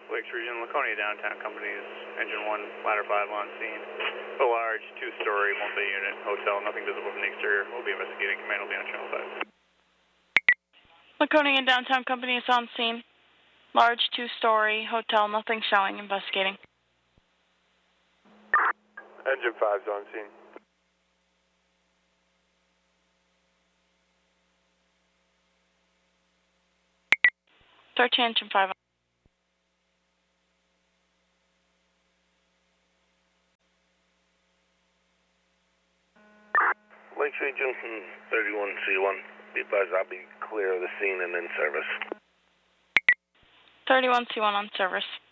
Lakes Region, Laconia Downtown Company's Engine 1, Ladder 5 on scene. A large two-story multi-unit hotel, nothing visible from the exterior. We'll be investigating. Command will be on Channel 5. Laconia Downtown Company is on scene. Large two-story hotel, nothing showing, investigating. Engine 5's on scene. Engine 5. Lakes Region 31C1. Be advised I'll be clear of the scene and in service. 31C1 on service.